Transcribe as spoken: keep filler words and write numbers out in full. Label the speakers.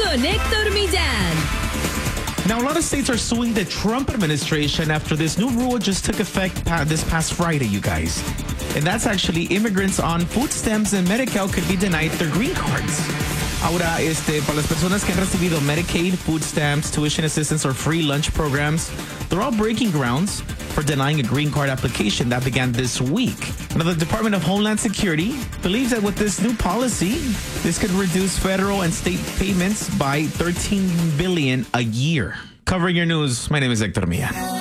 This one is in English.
Speaker 1: con Héctor Millán.
Speaker 2: Now, a lot of states are suing the Trump administration after this new rule just took effect this past Friday, you guys. And that's actually immigrants on food stamps and Medi-Cal could be denied their green cards. Ahora, este, para las personas que han recibido Medicaid, food stamps, tuition assistance, or free lunch programs, they're all breaking grounds for denying a green card application that began this week. Now, the Department of Homeland Security believes that with this new policy, this could reduce federal and state payments by thirteen billion dollars a year. Covering your news, my name is Héctor Millán.